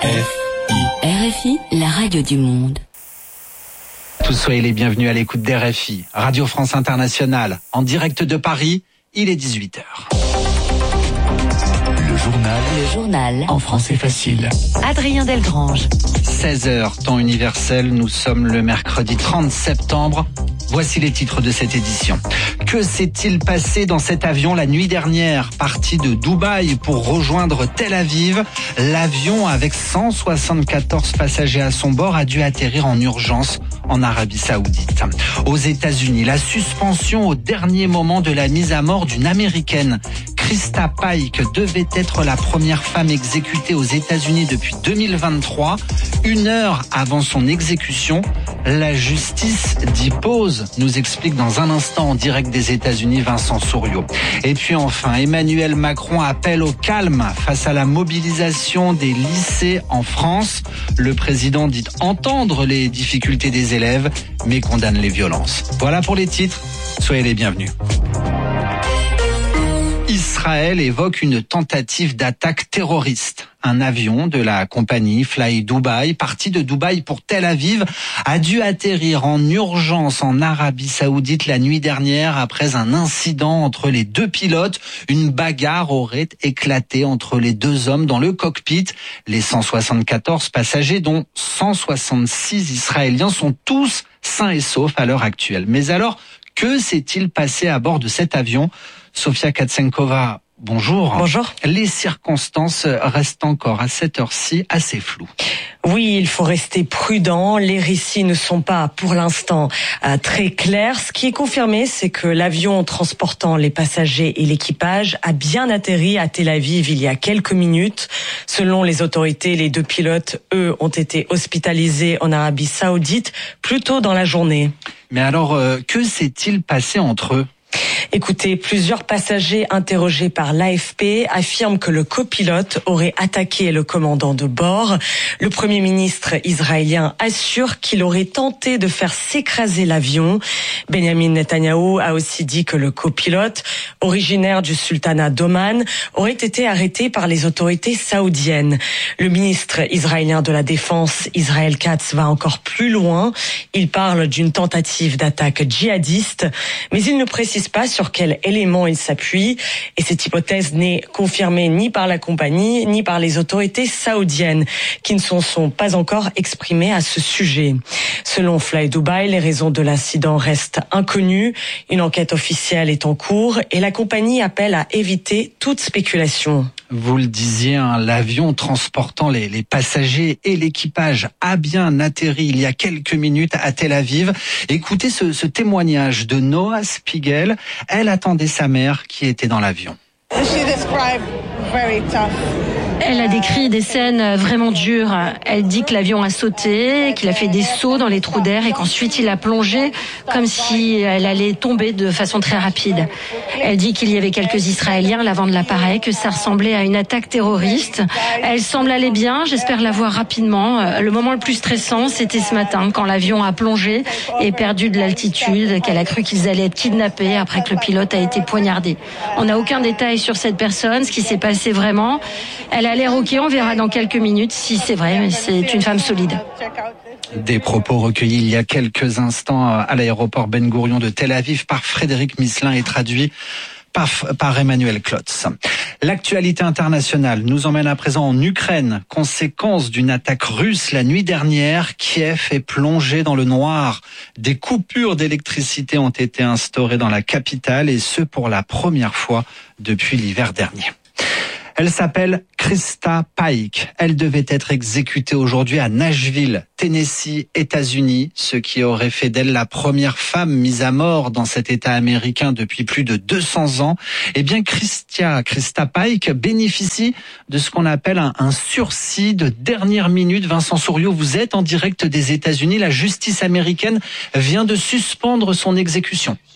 RFI, la radio du monde. Tous soyez les bienvenus à l'écoute d'RFI, Radio France Internationale, en direct de Paris, il est 18h. Le journal en français facile. Adrien Delgrange. 16h, temps universel, nous sommes le mercredi 30 septembre. Voici les titres de cette édition. Que s'est-il passé dans cet avion la nuit dernière, parti de Dubaï pour rejoindre Tel Aviv? L'avion avec 174 passagers à son bord a dû atterrir en urgence en Arabie Saoudite. Aux États-Unis, la suspension au dernier moment de la mise à mort d'une Américaine. Krista Pike devait être la première femme exécutée aux États-Unis depuis 2023. 1 heure avant son exécution, la justice dit pause, nous explique dans un instant en direct des États-Unis Vincent Souriau. Et puis enfin, Emmanuel Macron appelle au calme face à la mobilisation des lycées en France. Le président dit entendre les difficultés des élèves, mais condamne les violences. Voilà pour les titres, soyez les bienvenus. Israël évoque une tentative d'attaque terroriste. Un avion de la compagnie Fly Dubai, parti de Dubaï pour Tel Aviv, a dû atterrir en urgence en Arabie Saoudite la nuit dernière après un incident entre les deux pilotes. Une bagarre aurait éclaté entre les deux hommes dans le cockpit. Les 174 passagers, dont 166 Israéliens, sont tous sains et saufs à l'heure actuelle. Mais alors, que s'est-il passé à bord de cet avion ? Sofia Katsenkova, bonjour. Bonjour. Les circonstances restent encore à cette heure-ci assez floues. Oui, il faut rester prudent. Les récits ne sont pas, pour l'instant, très clairs. Ce qui est confirmé, c'est que l'avion transportant les passagers et l'équipage a bien atterri à Tel Aviv il y a quelques minutes. Selon les autorités, les deux pilotes, eux, ont été hospitalisés en Arabie Saoudite plus tôt dans la journée. Mais alors, que s'est-il passé entre eux ? Écoutez, plusieurs passagers interrogés par l'AFP affirment que le copilote aurait attaqué le commandant de bord. Le Premier ministre israélien assure qu'il aurait tenté de faire s'écraser l'avion. Benjamin Netanyahou a aussi dit que le copilote, originaire du sultanat d'Oman, aurait été arrêté par les autorités saoudiennes. Le ministre israélien de la Défense, Israel Katz, va encore plus loin. Il parle d'une tentative d'attaque djihadiste, mais il ne précise pas sur quel élément il s'appuie, et cette hypothèse n'est confirmée ni par la compagnie ni par les autorités saoudiennes qui ne sont pas encore exprimées à ce sujet. Selon Fly Dubai, les raisons de l'incident restent inconnues, une enquête officielle est en cours et la compagnie appelle à éviter toute spéculation. Vous le disiez, l'avion transportant les passagers et l'équipage a bien atterri il y a quelques minutes à Tel Aviv. Écoutez ce témoignage de Noah Spiegel. Elle attendait sa mère qui était dans l'avion. Elle a décrit des scènes vraiment dures. Elle dit que l'avion a sauté, qu'il a fait des sauts dans les trous d'air et qu'ensuite il a plongé comme si elle allait tomber de façon très rapide. Elle dit qu'il y avait quelques Israéliens à l'avant de l'appareil, que ça ressemblait à une attaque terroriste. Elle semble aller bien, j'espère la voir rapidement. Le moment le plus stressant, c'était ce matin quand l'avion a plongé et perdu de l'altitude, qu'elle a cru qu'ils allaient être kidnappés après que le pilote a été poignardé. On n'a aucun détail sur cette personne, ce qui s'est passé vraiment. Elle a l'air ok, on verra dans quelques minutes si c'est vrai, mais c'est une femme solide. Des propos recueillis il y a quelques instants à l'aéroport Ben Gourion de Tel Aviv par Frédéric Misselin et traduit par Emmanuel Klotz. L'actualité internationale nous emmène à présent en Ukraine. Conséquence d'une attaque russe la nuit dernière, Kiev est plongé dans le noir. Des coupures d'électricité ont été instaurées dans la capitale et ce pour la première fois depuis l'hiver dernier. Elle s'appelle Krista Pike. Elle devait être exécutée aujourd'hui à Nashville, Tennessee, États-Unis, ce qui aurait fait d'elle la première femme mise à mort dans cet État américain depuis plus de 200 ans. Eh bien, Krista Pike bénéficie de ce qu'on appelle un sursis de dernière minute. Vincent Souriau, vous êtes en direct des États-Unis. La justice américaine vient de suspendre son exécution.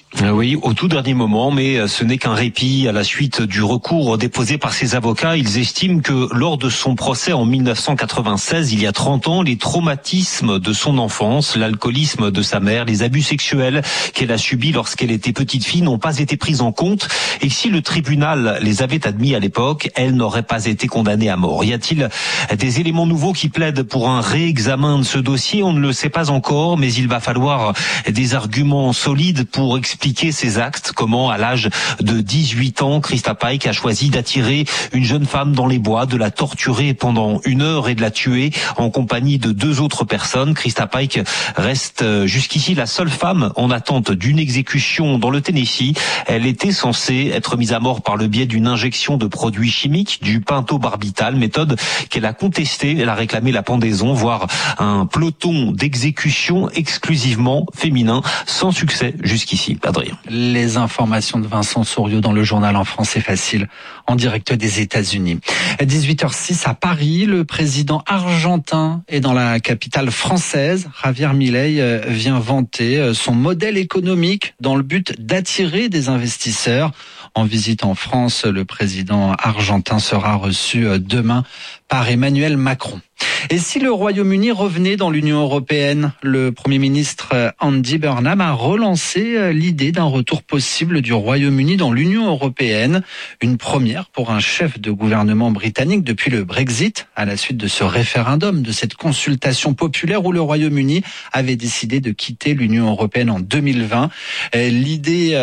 Oui, au tout dernier moment, mais ce n'est qu'un répit à la suite du recours déposé par ses avocats. Ils estiment que lors de son procès en 1996, il y a 30 ans, les traumatismes de son enfance, l'alcoolisme de sa mère, les abus sexuels qu'elle a subis lorsqu'elle était petite fille n'ont pas été pris en compte. Et si le tribunal les avait admis à l'époque, elle n'aurait pas été condamnée à mort. Y a-t-il des éléments nouveaux qui plaident pour un réexamen de ce dossier? On ne le sait pas encore, mais il va falloir des arguments solides pour expliquer ses actes. Comment, à l'âge de 18 ans, Krista Paik a choisi d'attirer une jeune femme dans les bois, de la torturer pendant 1 heure et de la tuer en compagnie de 2 autres personnes. Krista Paik reste jusqu'ici la seule femme en attente d'une exécution dans le Tennessee. Elle était censée être mise à mort par le biais d'une injection de produits chimiques, du pentobarbital, méthode qu'elle a contestée. Elle a réclamé la pendaison, voire un peloton d'exécution exclusivement féminin, sans succès jusqu'ici. Adrien. Les informations de Vincent Souriau dans le journal en français facile, en direct des États-Unis. 18h06 à Paris, le président argentin est dans la capitale française. Javier Milei vient vanter son modèle économique dans le but d'attirer des investisseurs. En visite en France, le président argentin sera reçu demain par Emmanuel Macron. Et si le Royaume-Uni revenait dans l'Union européenne, le Premier ministre Andy Burnham a relancé l'idée d'un retour possible du Royaume-Uni dans l'Union européenne. Une première pour un chef de gouvernement britannique depuis le Brexit, à la suite de ce référendum, de cette consultation populaire où le Royaume-Uni avait décidé de quitter l'Union européenne en 2020. L'idée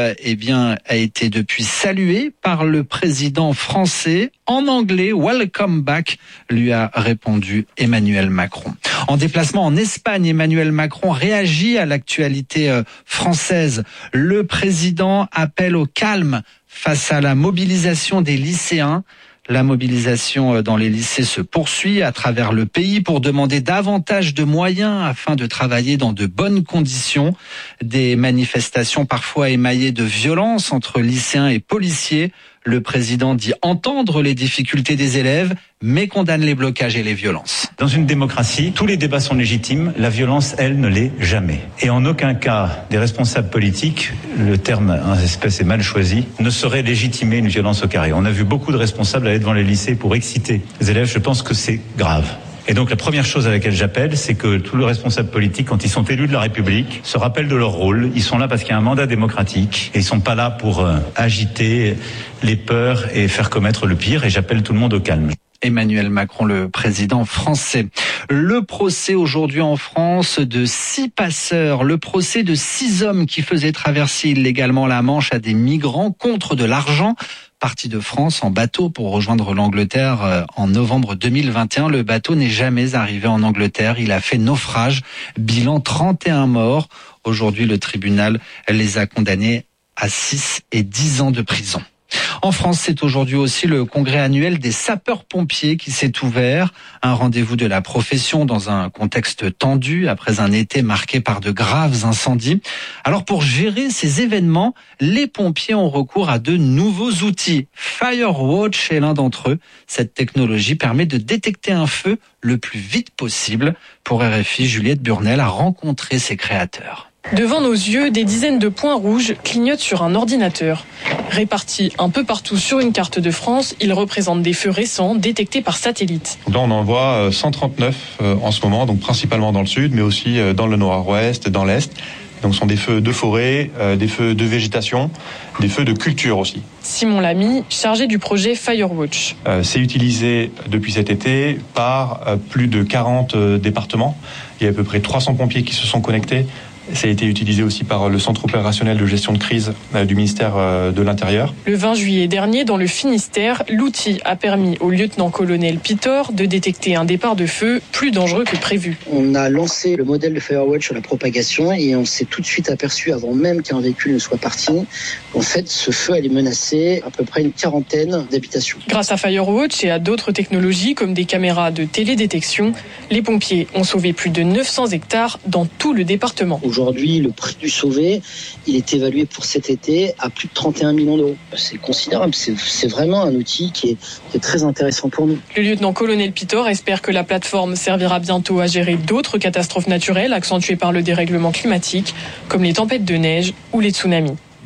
a été depuis saluée par le président français. En anglais, welcome back, lui a répondu Emmanuel Macron. En déplacement en Espagne, Emmanuel Macron réagit à l'actualité française. Le président appelle au calme face à la mobilisation des lycéens. La mobilisation dans les lycées se poursuit à travers le pays pour demander davantage de moyens afin de travailler dans de bonnes conditions. Des manifestations parfois émaillées de violence entre lycéens et policiers. Le président dit entendre les difficultés des élèves, mais condamne les blocages et les violences. Dans une démocratie, tous les débats sont légitimes. La violence, elle, ne l'est jamais. Et en aucun cas, des responsables politiques, le terme en espèce est mal choisi, ne sauraient légitimer une violence au carré. On a vu beaucoup de responsables aller devant les lycées pour exciter les élèves. Je pense que c'est grave. Et donc la première chose à laquelle j'appelle, c'est que tous les responsables politiques, quand ils sont élus de la République, se rappellent de leur rôle. Ils sont là parce qu'il y a un mandat démocratique et ils sont pas là pour agiter les peurs et faire commettre le pire. Et j'appelle tout le monde au calme. Emmanuel Macron, le président français. Le procès aujourd'hui en France de 6 passeurs, le procès de 6 hommes qui faisaient traverser illégalement la Manche à des migrants contre de l'argent. Parti de France en bateau pour rejoindre l'Angleterre en novembre 2021. Le bateau n'est jamais arrivé en Angleterre. Il a fait naufrage. Bilan 31 morts. Aujourd'hui, le tribunal les a condamnés à 6 et 10 ans de prison. En France, c'est aujourd'hui aussi le congrès annuel des sapeurs-pompiers qui s'est ouvert. Un rendez-vous de la profession dans un contexte tendu après un été marqué par de graves incendies. Alors pour gérer ces événements, les pompiers ont recours à de nouveaux outils. Firewatch est l'un d'entre eux. Cette technologie permet de détecter un feu le plus vite possible. Pour RFI, Juliette Burnel a rencontré ses créateurs. Devant nos yeux, des dizaines de points rouges clignotent sur un ordinateur. Répartis un peu partout sur une carte de France, ils représentent des feux récents détectés par satellite. Là, on en voit 139 en ce moment, donc principalement dans le sud, mais aussi dans le nord-ouest, dans l'est. Donc ce sont des feux de forêt, des feux de végétation, des feux de culture aussi. Simon Lamy, chargé du projet Firewatch. C'est utilisé depuis cet été par plus de 40 départements. Il y a à peu près 300 pompiers qui se sont connectés. Ça a été utilisé aussi par le centre opérationnel de gestion de crise du ministère de l'Intérieur. Le 20 juillet dernier, dans le Finistère, l'outil a permis au lieutenant-colonel Pitor de détecter un départ de feu plus dangereux que prévu. On a lancé le modèle de Firewatch sur la propagation et on s'est tout de suite aperçu, avant même qu'un véhicule ne soit parti, en fait, ce feu allait menacer à peu près une 40aine d'habitations. Grâce à Firewatch et à d'autres technologies comme des caméras de télédétection, les pompiers ont sauvé plus de 900 hectares dans tout le département. Aujourd'hui, le prix du sauvé, il est évalué pour cet été à plus de 31 millions d'euros. C'est considérable, c'est vraiment un outil qui est très intéressant pour nous. Le lieutenant-colonel Pitor espère que la plateforme servira bientôt à gérer d'autres catastrophes naturelles accentuées par le dérèglement climatique, comme les tempêtes de neige ou les tsunamis.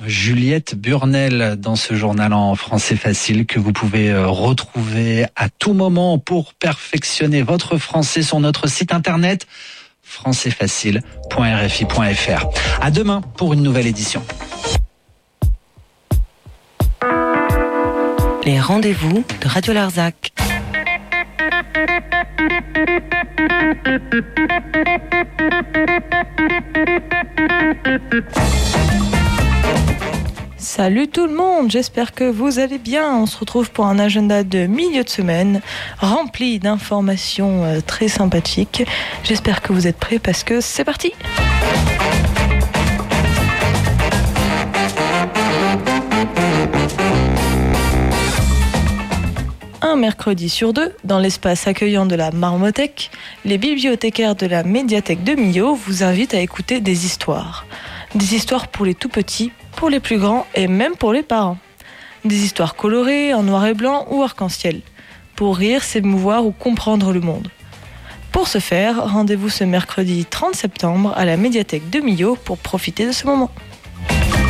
Juliette Burnel dans ce journal en français facile que vous pouvez retrouver à tout moment pour perfectionner votre français sur notre site internet françaisfacile.rfi.fr. À demain pour une nouvelle édition. Les rendez-vous de Radio Larzac. Salut tout le monde, j'espère que vous allez bien. On se retrouve pour un agenda de milieu de semaine rempli d'informations très sympathiques. J'espère que vous êtes prêts parce que c'est parti. Un mercredi sur deux, dans l'espace accueillant de la Marmothèque, les bibliothécaires de la médiathèque de Millau vous invitent à écouter des histoires. Des histoires pour les tout petits, pour les plus grands et même pour les parents. Des histoires colorées, en noir et blanc ou arc-en-ciel, pour rire, s'émouvoir ou comprendre le monde. Pour ce faire, rendez-vous ce mercredi 30 septembre à la médiathèque de Millau pour profiter de ce moment.